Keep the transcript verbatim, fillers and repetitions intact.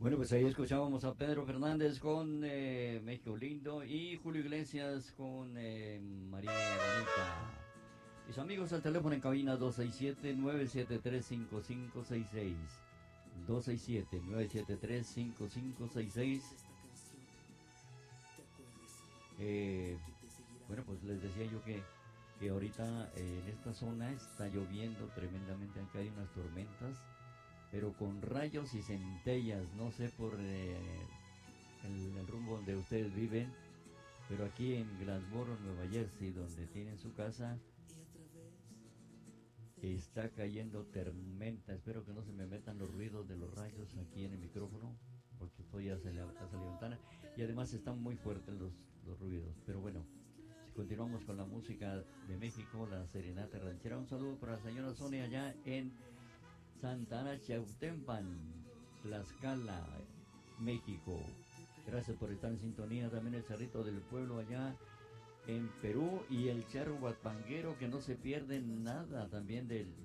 Bueno, pues ahí escuchábamos a Pedro Fernández con eh, México Lindo y Julio Iglesias con eh, María Bonita. Mis amigos al teléfono en cabina dos seis siete, nueve siete tres, cinco cinco seis seis. dos seis siete, nueve siete tres, cinco cinco seis seis. Eh, bueno, pues les decía yo que, que ahorita eh, en esta zona está lloviendo tremendamente, aunque hay unas tormentas, pero con rayos y centellas, no sé por eh, el, el rumbo donde ustedes viven, pero aquí en Glassboro, Nueva Jersey, donde tienen su casa, está cayendo tormenta. Espero que no se me metan los ruidos de los rayos aquí en el micrófono, porque estoy hacia la, hacia la ventana, y además están muy fuertes los, los ruidos. Pero bueno, si continuamos con la música de México, la serenata ranchera. Un saludo para la señora Sonia allá en Santa Ana, Chautempan, Tlaxcala, México. Gracias por estar en sintonía. También el Cerrito del Pueblo allá en Perú y el Charro Guapanguero, que no se pierde nada también del